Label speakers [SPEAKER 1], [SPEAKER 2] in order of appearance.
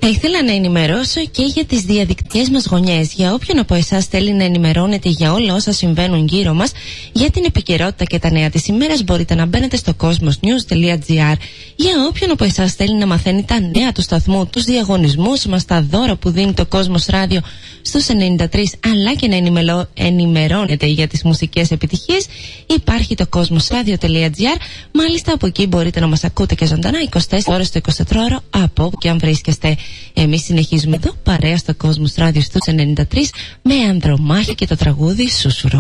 [SPEAKER 1] Θα ήθελα να ενημερώσω και για τις διαδικτυακές μας γωνιές. Για όποιον από εσάς θέλει να ενημερώνεται για όλα όσα συμβαίνουν γύρω μας, για την επικαιρότητα και τα νέα της ημέρας, μπορείτε να μπαίνετε στο cosmosnews.gr. Για όποιον από εσάς θέλει να μαθαίνει τα νέα του σταθμού, τους διαγωνισμούς μας, τα δώρα που δίνει το Cosmos Radio στους 93, αλλά και να ενημερώνεται για τις μουσικές επιτυχίες, υπάρχει το cosmosradio.gr. Μάλιστα από εκεί μπορείτε να μας ακούτε και ζωντανά 24 ώρες το 24ωρο από όπου και αν βρίσκεστε. Εμείς συνεχίζουμε εδώ παρέα στο Cosmos Radio στους 93 με Ανδρομάχη και το τραγούδι Σούσουρο.